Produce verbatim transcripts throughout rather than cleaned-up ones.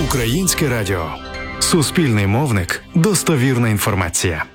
Українське радіо. Суспільний мовник. Достовірна інформація.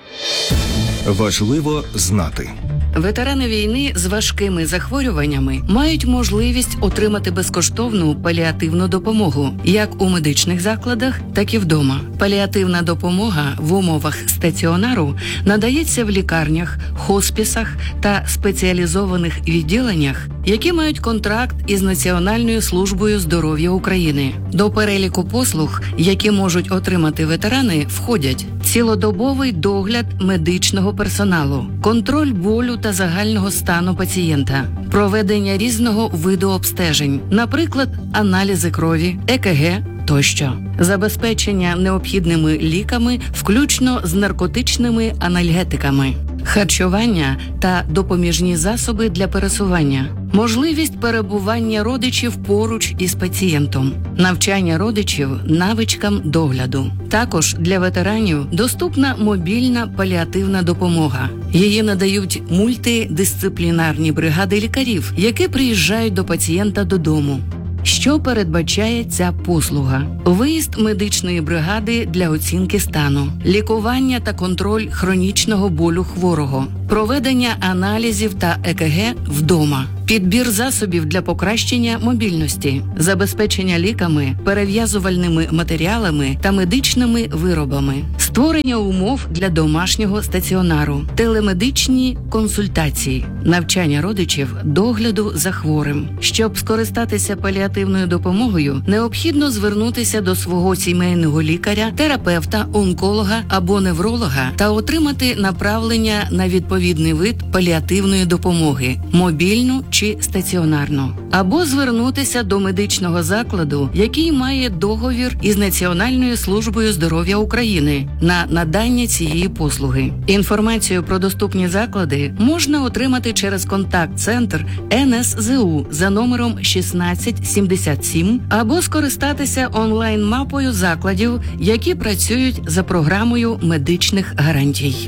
Важливо знати. Ветерани війни з важкими захворюваннями мають можливість отримати безкоштовну паліативну допомогу як у медичних закладах, так і вдома. Паліативна допомога в умовах стаціонару надається в лікарнях, хоспісах та спеціалізованих відділеннях, які мають контракт із Національною службою здоров'я України. До переліку послуг, які можуть отримати ветерани, входять цілодобовий догляд медичного персоналу, контроль болю та загального стану пацієнта, проведення різного виду обстежень, наприклад, аналізи крові, е ке ге тощо, забезпечення необхідними ліками, включно з наркотичними анальгетиками, харчування та допоміжні засоби для пересування, можливість перебування родичів поруч із пацієнтом, навчання родичів навичкам догляду. Також для ветеранів доступна мобільна паліативна допомога. Її надають мультидисциплінарні бригади лікарів, які приїжджають до пацієнта додому. Що передбачає ця послуга? Виїзд медичної бригади для оцінки стану, лікування та контроль хронічного болю хворого, проведення аналізів та е ке ге вдома, підбір засобів для покращення мобільності, забезпечення ліками, перев'язувальними матеріалами та медичними виробами, створення умов для домашнього стаціонару, телемедичні консультації, навчання родичів догляду за хворим. Щоб скористатися паліативною допомогою, необхідно звернутися до свого сімейного лікаря, терапевта, онколога або невролога та отримати направлення на відповідний вид паліативної допомоги – мобільну чи стаціонарну. Або звернутися до медичного закладу, який має договір із Національною службою здоров'я України на надання цієї послуги. Інформацію про доступні заклади можна отримати через контакт-центр ен ес зе у за номером шістнадцять сімдесят сім або скористатися онлайн-мапою закладів, які працюють за програмою медичних гарантій.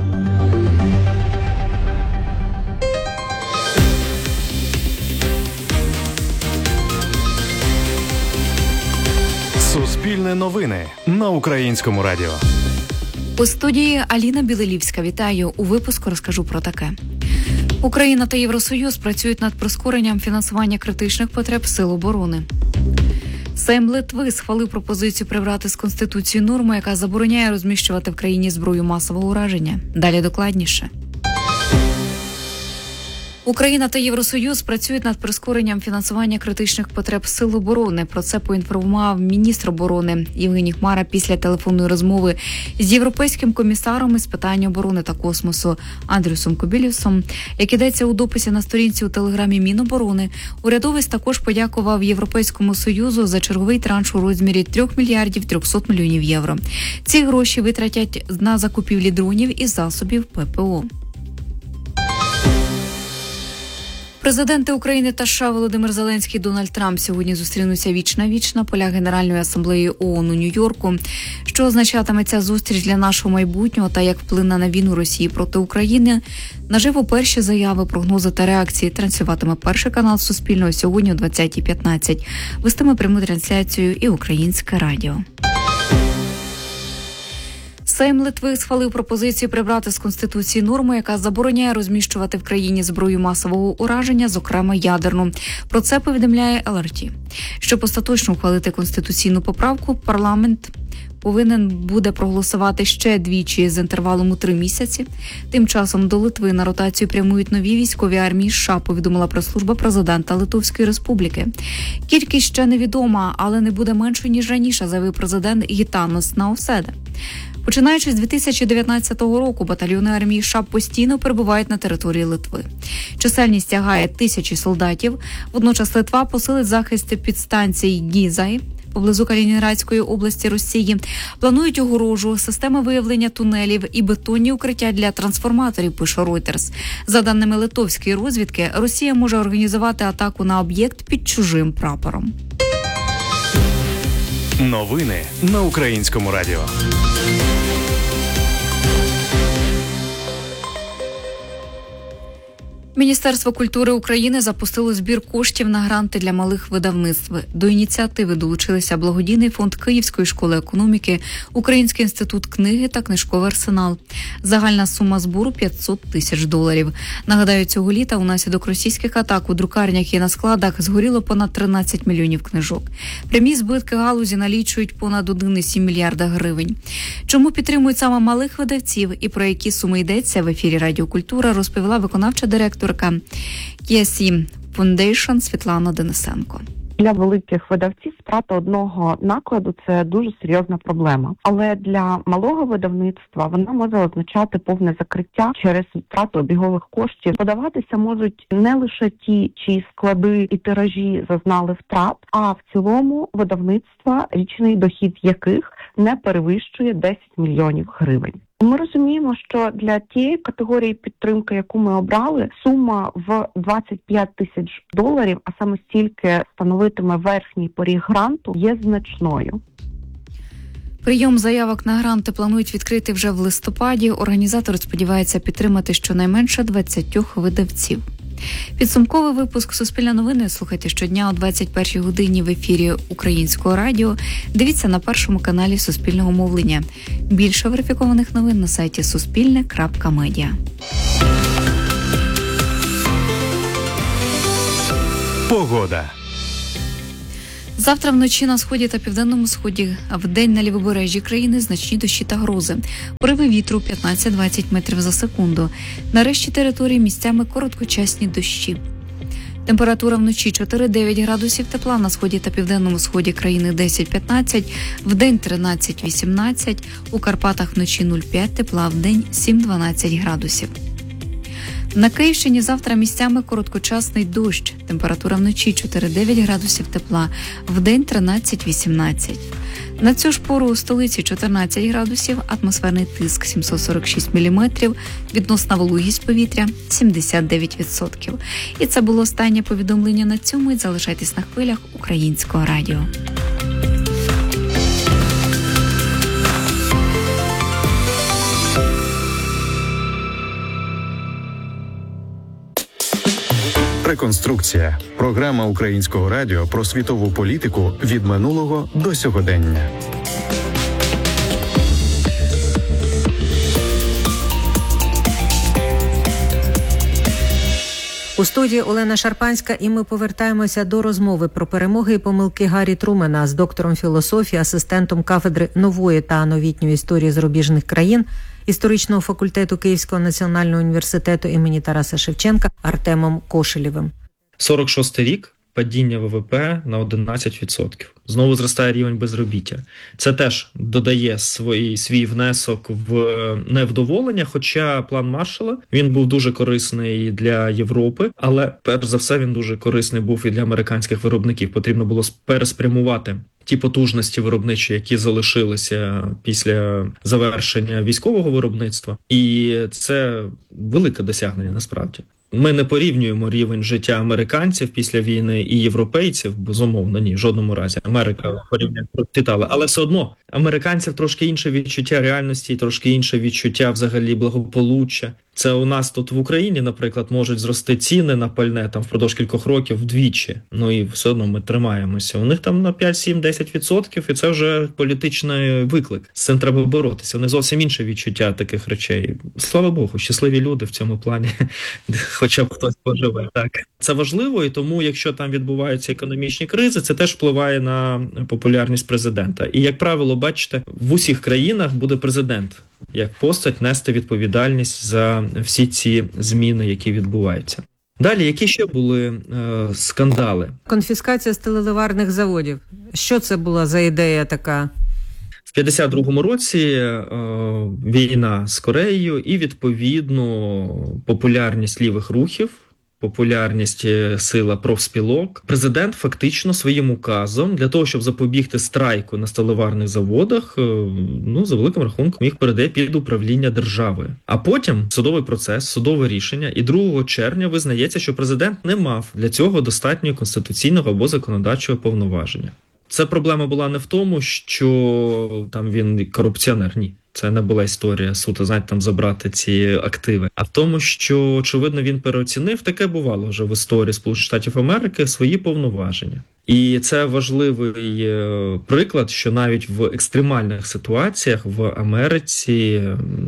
Суспільне новини на Українському радіо. У студії Аліна Білелівська. Вітаю. У випуску розкажу про таке. Україна та Євросоюз працюють над прискоренням фінансування критичних потреб Сил оборони. Сейм Литви схвалив пропозицію прибрати з Конституції норму, яка забороняє розміщувати в країні зброю масового ураження. Далі докладніше. Україна та Євросоюз працюють над прискоренням фінансування критичних потреб Сил оборони. Про це поінформував міністр оборони Євгеній Хмара після телефонної розмови з європейським комісаром із питань оборони та космосу Андрюсом Кобілюсом. Як ідеться у дописі на сторінці у телеграмі Міноборони, урядовець також подякував Європейському Союзу за черговий транш у розмірі три мільярдів триста мільйонів євро. Ці гроші витратять на закупівлі дронів і засобів пе пе о. Президенти України та США Володимир Зеленський і Дональд Трамп сьогодні зустрінуться віч-на-віч на полях Генеральної асамблеї ООН у Нью-Йорку. Що означатиме ця зустріч для нашого майбутнього та як вплине на війну Росії проти України? Наживо перші заяви, прогнози та реакції транслюватиме Перший канал Суспільного сьогодні о двадцятій п'ятнадцять. Вестиме пряму трансляцію і Українське радіо. Сейм Литви схвалив пропозицію прибрати з Конституції норму, яка забороняє розміщувати в країні зброю масового ураження, зокрема ядерну. Про це повідомляє ел ар ті. Щоб остаточно ухвалити конституційну поправку, парламент повинен буде проголосувати ще двічі з інтервалом у три місяці. Тим часом до Литви на ротацію прямують нові військові армії США, повідомила прес-служба президента Литовської Республіки. Кількість ще невідома, але не буде меншою, ніж раніше, заявив президент Гітанос Науседа. Починаючи з дві тисячі дев'ятнадцятого року, батальйони армії США постійно перебувають на території Литви. Чисельність сягає тисячі солдатів. Водночас Литва посилить захист підстанцій Гізай поблизу Калінінградської області Росії. Планують огорожу, системи виявлення тунелів і бетонні укриття для трансформаторів, пише Reuters. За даними литовської розвідки, Росія може організувати атаку на об'єкт під чужим прапором. Новини на Українському радіо. Міністерство культури України запустило збір коштів на гранти для малих видавництв. До ініціативи долучилися благодійний фонд Київської школи економіки, Український інститут книги та книжковий арсенал. Загальна сума збору – п'ятсот тисяч доларів. Нагадаю, цього літа унаслідок російських атак у друкарнях і на складах згоріло понад тринадцять мільйонів книжок. Прямі збитки галузі налічують понад один цілих сім мільярда гривень. Чому підтримують саме малих видавців і про які суми йдеться, в ефірі Радіо Культура розповіла виконавча директорка Кіасі Foundation Світлана Денисенко. Для великих видавців втрата одного накладу – це дуже серйозна проблема. Але для малого видавництва вона може означати повне закриття через втрату обігових коштів. Подаватися можуть не лише ті, чиї склади і тиражі зазнали втрат, а в цілому видавництва, річний дохід яких не перевищує десять мільйонів гривень. Ми розуміємо, що для тієї категорії підтримки, яку ми обрали, сума в двадцять п'ять тисяч доларів, а саме стільки становитиме верхній поріг гранту, є значною. Прийом заявок на гранти планують відкрити вже в листопаді. Організатори сподіваються підтримати щонайменше двадцять видавців. Підсумковий випуск «Суспільне новини» слухайте щодня о двадцять першій годині в ефірі Українського радіо. Дивіться на першому каналі Суспільного мовлення. Більше верифікованих новин на сайті суспільне крапка медіа. Погода. Завтра вночі на сході та південному сході, а вдень на лівобережжі країни значні дощі та грози. Пориви вітру п'ятнадцять-двадцять метрів за секунду. На решті території місцями короткочасні дощі. Температура вночі чотири-дев'ять градусів тепла, на сході та південному сході країни десять-п'ятнадцять, вдень тринадцять-вісімнадцять, у Карпатах вночі нуль-п'ять тепла, вдень сім-дванадцять градусів. На Київщині завтра місцями короткочасний дощ. Температура вночі чотири-дев'ять градусів тепла, вдень тринадцять-вісімнадцять. На цю ж пору у столиці чотирнадцять градусів, атмосферний тиск сімсот сорок шість міліметрів, відносна вологість повітря сімдесят дев'ять відсотків. І це було останнє повідомлення на цьому. І залишайтесь на хвилях Українського радіо. Реконструкція. Програма Українського радіо про світову політику від минулого до сьогодення. У студії Олена Шарпанська, і ми повертаємося до розмови про перемоги і помилки Гаррі Трумена з доктором філософії, асистентом кафедри нової та новітньої історії зарубіжних країн історичного факультету Київського національного університету імені Тараса Шевченка Артемом Кошелєвим. сорок шостий рік. Падіння ВВП на одинадцять відсотків. Знову зростає рівень безробіття. Це теж додає свій, свій внесок в невдоволення, хоча план Маршалла, він був дуже корисний для Європи, але перш за все він дуже корисний був і для американських виробників. Потрібно було переспрямувати ті потужності виробничі, які залишилися після завершення військового виробництва. І це велике досягнення насправді. Ми не порівнюємо рівень життя американців після війни і європейців, безумовно, ні, в жодному разі. Америка порівняно процвітала, але все одно американців трошки інше відчуття реальності, трошки інше відчуття взагалі благополуччя. Це у нас тут в Україні, наприклад, можуть зрости ціни на пальне там впродовж кількох років вдвічі. Ну і все одно ми тримаємося. У них там на п'ять, сім, десять відсотків, і це вже політичний виклик. З цим треба боротися. У них зовсім інше відчуття таких речей. Слава Богу, щасливі люди в цьому плані. Хоча б хтось поживе. Так. Це важливо, і тому, якщо там відбуваються економічні кризи, це теж впливає на популярність президента. І, як правило, бачите, в усіх країнах буде президент як постать нести відповідальність за всі ці зміни, які відбуваються. Далі, які ще були е, скандали? Конфіскація сталеливарних заводів. Що це була за ідея така? В п'ятдесят другому році е, війна з Кореєю і, відповідно, популярність лівих рухів, популярність сила профспілок. Президент фактично своїм указом для того, щоб запобігти страйку на сталеварних заводах, ну, за великим рахунком, їх передає під управління держави. А потім судовий процес, судове рішення, і другого червня визнається, що президент не мав для цього достатньо конституційного або законодавчого повноваження. Це проблема була не в тому, що там він корупціонер, ні. Це не була історія суто, знаєте, там забрати ці активи. А в тому, що, очевидно, він переоцінив, таке бувало вже в історії Сполучених Штатів Америки, свої повноваження. І це важливий приклад, що навіть в екстремальних ситуаціях в Америці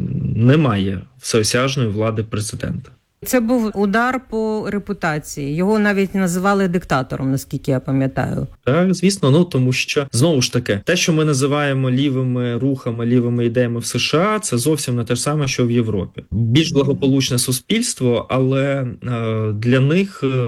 немає всеосяжної влади президента. Це був удар по репутації. Його навіть називали диктатором, наскільки я пам'ятаю. Так, звісно, ну тому що, знову ж таки, те, що ми називаємо лівими рухами, лівими ідеями в США, це зовсім не те ж саме, що в Європі. Більш благополучне суспільство, але е, для них е,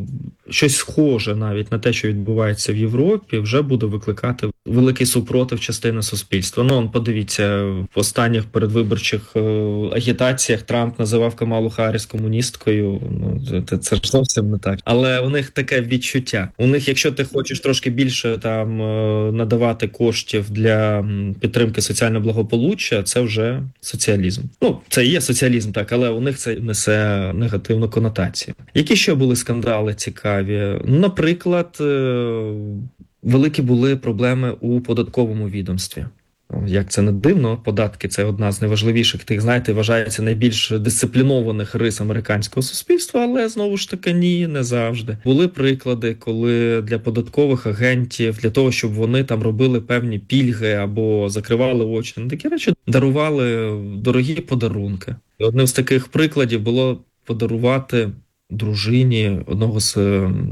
щось схоже навіть на те, що відбувається в Європі, вже буде викликати великий супротив частини суспільства. Ну, он, подивіться, в останніх передвиборчих е, агітаціях Трамп називав Камалу Харріс комуністкою. Ну, це, це ж зовсім не так. Але у них таке відчуття. У них, якщо ти хочеш трошки більше там е, надавати коштів для підтримки соціального благополуччя, це вже соціалізм. Ну, це і є соціалізм, так, але у них це несе негативну конотацію. Які ще були скандали цікаві? Наприклад, е, великі були проблеми у податковому відомстві. Як це не дивно, податки – це одна з найважливіших, тих, знаєте, вважається найбільш дисциплінованих рис американського суспільства, але, знову ж таки, ні, не завжди. Були приклади, коли для податкових агентів, для того, щоб вони там робили певні пільги або закривали очі на такі речі, дарували дорогі подарунки. І одним з таких прикладів було подарувати дружині одного з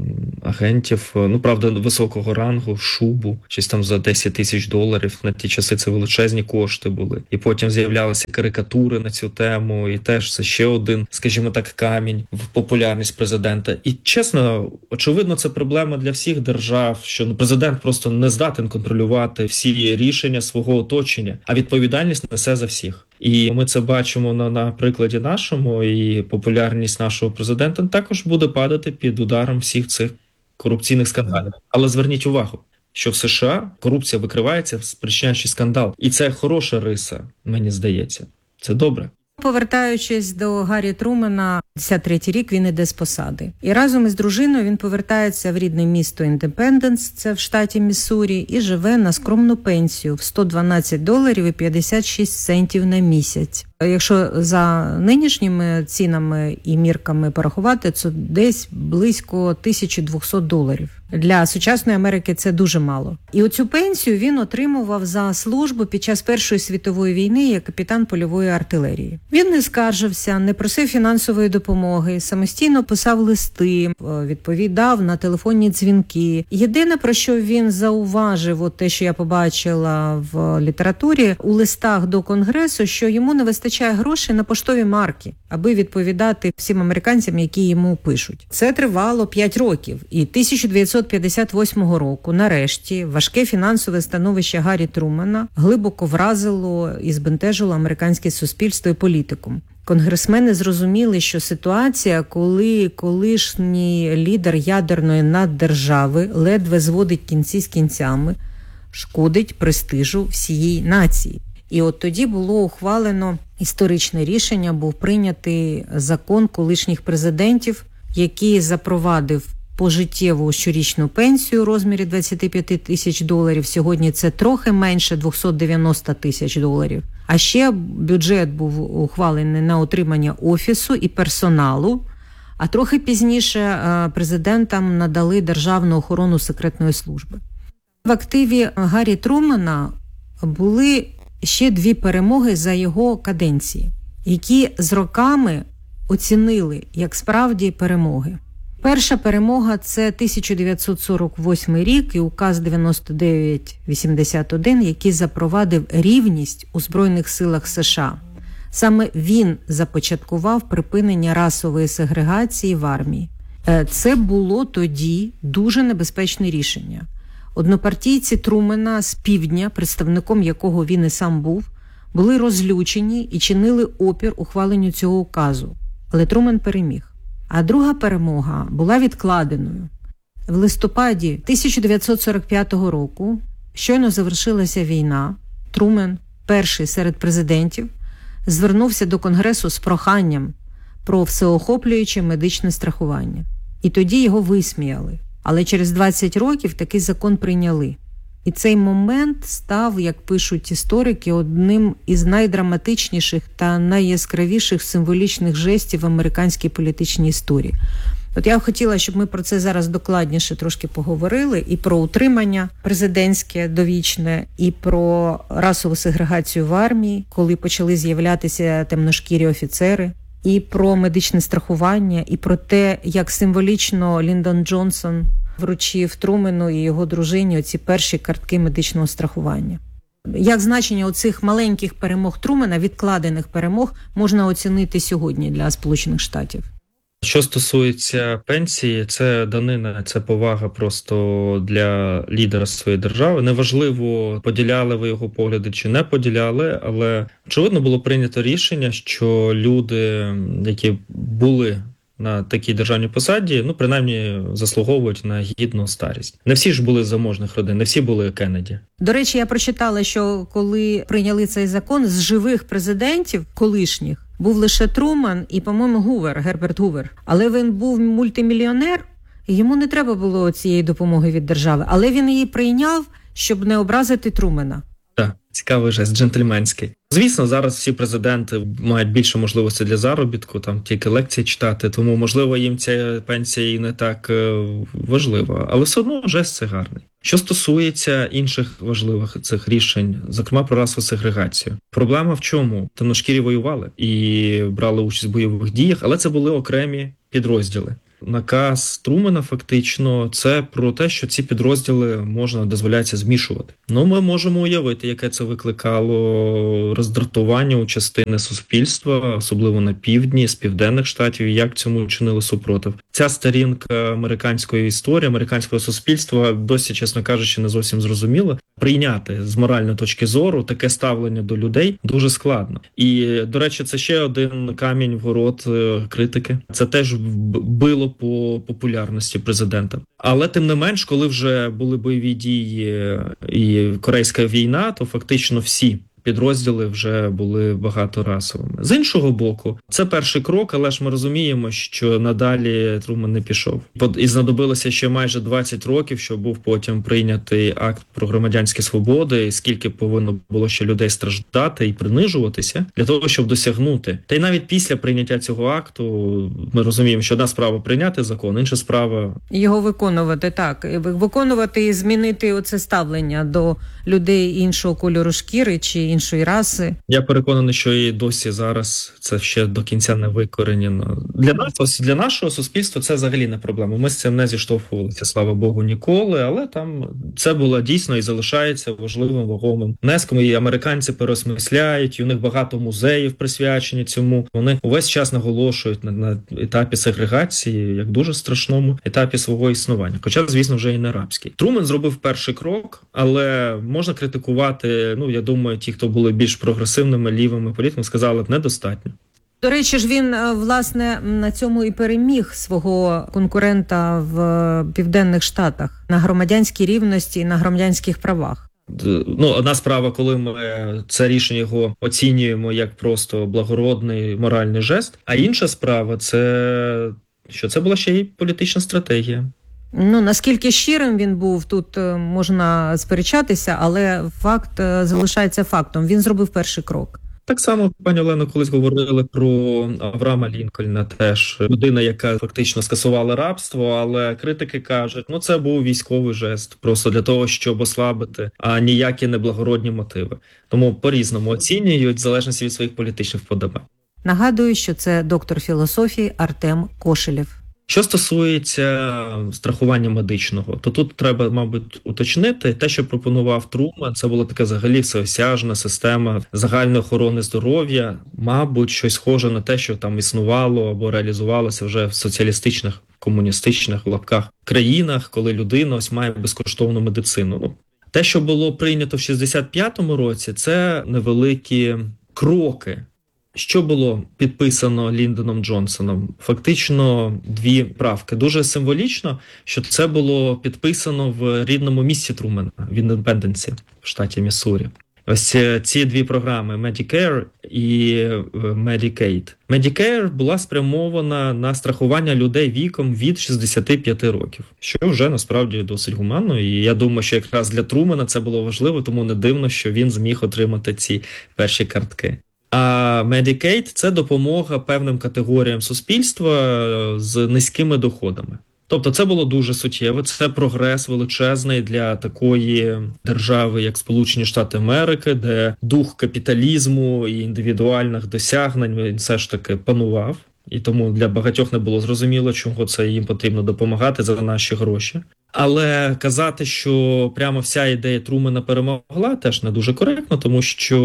агентів, ну, правда, високого рангу, шубу, щось там за десять тисяч доларів. На ті часи це величезні кошти були. І потім з'являлися карикатури на цю тему, і теж це ще один, скажімо так, камінь в популярність президента. І, чесно, очевидно, це проблема для всіх держав, що президент просто не здатен контролювати всі рішення свого оточення, а відповідальність несе за всіх. І ми це бачимо на, на прикладі нашому, і популярність нашого президента також буде падати під ударом всіх цих корупційних скандалів. Але зверніть увагу, що в США корупція викривається, спричиняючи скандал. І це хороша риса, мені здається. Це добре. Повертаючись до Гаррі Трумена, п'ятдесят третій рік він іде з посади. І разом із дружиною він повертається в рідне місто Індепенденс, це в штаті Міссурі, і живе на скромну пенсію в сто дванадцять доларів і п'ятдесят шість центів на місяць. Якщо за нинішніми цінами і мірками порахувати, це десь близько тисяча двісті доларів. Для сучасної Америки це дуже мало. І оцю пенсію він отримував за службу під час Першої світової війни як капітан польової артилерії. Він не скаржився, не просив фінансової допомоги, самостійно писав листи, відповідав на телефонні дзвінки. Єдине, про що він зауважив, от те, що я побачила в літературі, у листах до Конгресу, що йому не вистачає грошей на поштові марки, аби відповідати всім американцям, які йому пишуть. Це тривало п'ять років. І тисяча дев'ятсот п'ятдесят восьмого року, нарешті, важке фінансове становище Гаррі Трумена глибоко вразило і збентежило американське суспільство і політику. Конгресмени зрозуміли, що ситуація, коли колишній лідер ядерної наддержави ледве зводить кінці з кінцями, шкодить престижу всієї нації. І от тоді було ухвалено історичне рішення, був прийнятий закон колишніх президентів, який запровадив пожиттєву щорічну пенсію у розмірі двадцять п'ять тисяч доларів. Сьогодні це трохи менше двісті дев'яносто тисяч доларів. А ще бюджет був ухвалений на утримання офісу і персоналу, а трохи пізніше президентам надали державну охорону секретної служби. В активі Гаррі Трумена були ще дві перемоги за його каденції, які з роками оцінили як справді перемоги. Перша перемога – це тисяча дев'ятсот сорок восьмий рік і указ дев'яносто дев'ять вісімдесят один, який запровадив рівність у Збройних силах США. Саме він започаткував припинення расової сегрегації в армії. Це було тоді дуже небезпечне рішення. Однопартійці Трумена з півдня, представником якого він і сам був, були розлючені і чинили опір ухваленню цього указу. Але Трумен переміг. А друга перемога була відкладеною. В листопаді тисяча дев'ятсот сорок п'ятого року щойно завершилася війна. Трумен, перший серед президентів, звернувся до Конгресу з проханням про всеохоплююче медичне страхування. І тоді його висміяли. Але через двадцять років такий закон прийняли. І цей момент став, як пишуть історики, одним із найдраматичніших та найяскравіших символічних жестів в американській політичній історії. От я хотіла, щоб ми про це зараз докладніше трошки поговорили, і про утримання президентське довічне, і про расову сегрегацію в армії, коли почали з'являтися темношкірі офіцери, і про медичне страхування, і про те, як символічно Ліндон Джонсон вручив Трумену і його дружині оці перші картки медичного страхування. Як значення оцих маленьких перемог Трумена, відкладених перемог, можна оцінити сьогодні для Сполучених Штатів? Що стосується пенсії, це данина, це повага просто для лідера своєї держави. Неважливо, поділяли ви його погляди чи не поділяли, але очевидно було прийнято рішення, що люди, які були на такій державній посаді, ну, принаймні, заслуговують на гідну старість. Не всі ж були з заможних родин, не всі були Кеннеді. До речі, я прочитала, що коли прийняли цей закон, з живих президентів колишніх був лише Труман і, по-моєму, Гувер, Герберт Гувер. Але він був мультимільйонер, і йому не треба було цієї допомоги від держави. Але він її прийняв, щоб не образити Трумена. Так, цікавий жест, джентльменський. Звісно, зараз всі президенти мають більше можливостей для заробітку, там тільки лекції читати, тому, можливо, їм ця пенсія і не так важлива. Але все одно жест це гарний. Що стосується інших важливих цих рішень, зокрема про расову сегрегацію. Проблема в чому? Темношкірі воювали і брали участь в бойових діях, але це були окремі підрозділи. Наказ Трумена фактично це про те, що ці підрозділи можна, дозволяється змішувати. Ну, ми можемо уявити, яке це викликало роздратування у частини суспільства, особливо на півдні, з південних штатів, як цьому чинили супротив. Ця сторінка американської історії, американського суспільства досі, чесно кажучи, не зовсім зрозуміла. Прийняти з моральної точки зору таке ставлення до людей дуже складно. І, до речі, це ще один камінь в город критики. Це теж било по популярності президента. Але тим не менш, коли вже були бойові дії і Корейська війна, то фактично всі підрозділи вже були багаторасовими. З іншого боку, це перший крок, але ж ми розуміємо, що надалі Трумен не пішов. І знадобилося ще майже двадцять років, щоб був потім прийнятий акт про громадянські свободи, і скільки повинно було ще людей страждати і принижуватися для того, щоб досягнути. Та й навіть після прийняття цього акту ми розуміємо, що одна справа прийняти закон, інша справа його виконувати, так. Виконувати і змінити оце ставлення до людей іншого кольору шкіри чи іншої раси. Я переконаний, що і досі зараз це ще до кінця не викоренено. Для нас, для нашого суспільства це взагалі не проблема. Ми з цим не зіштовхувалися, слава Богу, ніколи, але там це було дійсно і залишається важливим, вагомим внеском. І американці переосмисляють, і у них багато музеїв присвячені цьому. Вони увесь час наголошують на, на етапі сегрегації, як дуже страшному етапі свого існування. Хоча, звісно, вже і не рабський. Трумен зробив перший крок, але можна критикувати, ну, я думаю, ті, хто були більш прогресивними, лівими політиками, сказали б, недостатньо. До речі ж, він, власне, на цьому і переміг свого конкурента в Південних Штатах на громадянській рівності і на громадянських правах. Ну, одна справа, коли ми це рішення його оцінюємо як просто благородний моральний жест, а інша справа – це, що це була ще й політична стратегія. Ну, наскільки щирим він був, тут можна сперечатися, але факт залишається фактом. Він зробив перший крок. Так само, пані Олено, колись говорили про Авраама Лінкольна, теж людина, яка фактично скасувала рабство, але критики кажуть, ну це був військовий жест, просто для того, щоб ослабити, а ніякі неблагородні мотиви. Тому по-різному оцінюють в залежності від своїх політичних вподобань. Нагадую, що це доктор філософії Артем Кошелєв. Що стосується страхування медичного, то тут треба, мабуть, уточнити, те, що пропонував Трумен, це була така взагалі всеосяжна система загальної охорони здоров'я, мабуть, щось схоже на те, що там існувало або реалізувалося вже в соціалістичних, комуністичних в лапках країнах, коли людина ось має безкоштовну медицину. Ну, те, що було прийнято в шістдесят п'ятому році, це невеликі кроки. Що було підписано Ліндоном Джонсоном? Фактично дві правки. Дуже символічно, що це було підписано в рідному місті Трумена, в Індепенденсі, в штаті Міссурі. Ось ці дві програми Medicare і Medicaid. Medicare була спрямована на страхування людей віком від шістдесят п'ять років, що вже насправді досить гуманно. І я думаю, що якраз для Трумена це було важливо, тому не дивно, що він зміг отримати ці перші картки. А Medicaid – це допомога певним категоріям суспільства з низькими доходами. Тобто це було дуже суттєво, це прогрес величезний для такої держави, як Сполучені Штати Америки, де дух капіталізму і індивідуальних досягнень він все ж таки панував. І тому для багатьох не було зрозуміло, чого це їм потрібно допомагати за наші гроші. Але казати, що прямо вся ідея Трумена перемогла, теж не дуже коректно, тому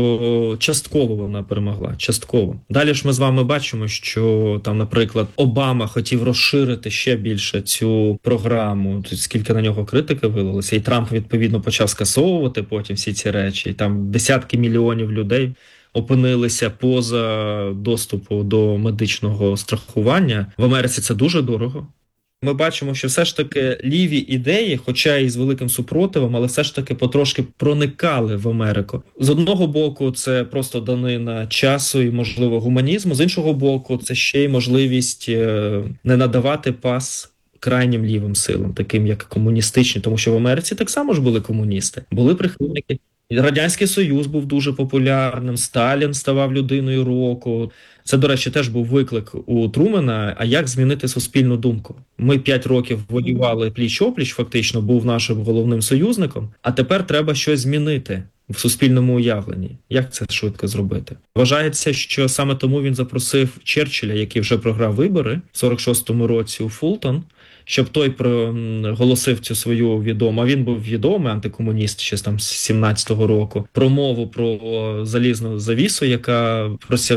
що частково вона перемогла, частково. Далі ж ми з вами бачимо, що там, наприклад, Обама хотів розширити ще більше цю програму, скільки на нього критики вилилося, і Трамп, відповідно, почав скасовувати потім всі ці речі, і там десятки мільйонів людей опинилися поза доступу до медичного страхування. В Америці це дуже дорого. Ми бачимо, що все ж таки ліві ідеї, хоча і з великим супротивом, але все ж таки потрошки проникали в Америку. З одного боку, це просто данина часу і, можливо, гуманізму. З іншого боку, це ще й можливість не надавати пас крайнім лівим силам, таким як комуністичні, тому що в Америці так само ж були комуністи. Були прихильники. Радянський Союз був дуже популярним, Сталін ставав людиною року. Це, до речі, теж був виклик у Трумена, а як змінити суспільну думку? Ми п'ять років воювали пліч-опліч, фактично, був нашим головним союзником, а тепер треба щось змінити в суспільному уявленні. Як це швидко зробити? Вважається, що саме тому він запросив Черчилля, який вже програв вибори в сорок шостому році у Фултон, щоб той проголосив цю свою відому, а він був відомий антикомуніст ще там з сімнадцятого року, промову про залізну завісу, яка просяг